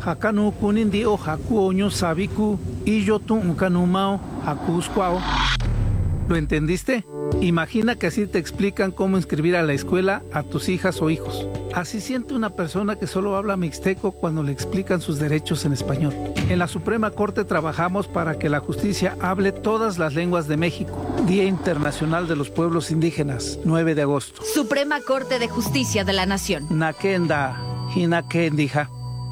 Hakanu kunindi o haku oño sabiku y yo tu unkanumao hakusquao. ¿Lo entendiste? Imagina que así te explican cómo inscribir a la escuela a tus hijas o hijos. Así siente una persona que solo habla mixteco cuando le explican sus derechos en español. En la Suprema Corte trabajamos para que la justicia hable todas las lenguas de México. Día Internacional de los Pueblos Indígenas, 9 de agosto. Suprema Corte de Justicia de la Nación. Nakenda, hinakendija.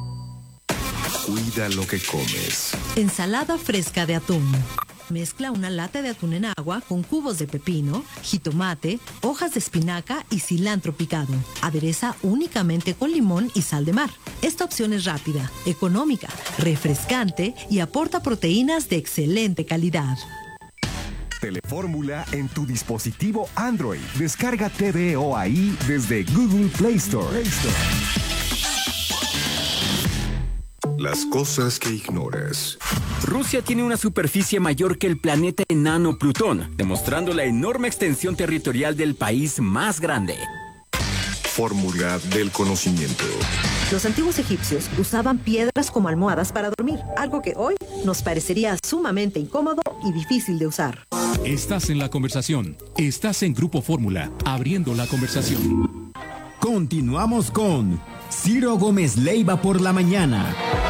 Cuida lo que comes. Ensalada fresca de atún. Mezcla una lata de atún en agua con cubos de pepino, jitomate, hojas de espinaca y cilantro picado. Adereza únicamente con limón y sal de mar. Esta opción es rápida, económica, refrescante y aporta proteínas de excelente calidad. Telefórmula en tu dispositivo Android. Descarga TVO ahí desde Google Play Store. Las cosas que ignoras. Rusia tiene una superficie mayor que el planeta enano Plutón, demostrando la enorme extensión territorial del país más grande. Fórmula del conocimiento. Los antiguos egipcios usaban piedras como almohadas para dormir, algo que hoy nos parecería sumamente incómodo y difícil de usar. Estás en la conversación. Estás en Grupo Fórmula, abriendo la conversación. Continuamos con Ciro Gómez Leiva por la mañana.